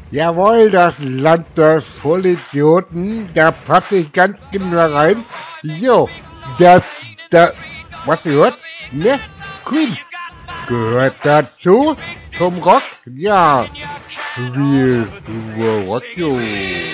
Jawohl, das Land der Vollidioten, da passe ich ganz genau rein. Jo, das, was gehört? Ne? Queen gehört dazu, zum Rock, ja. Wir Rock, jo.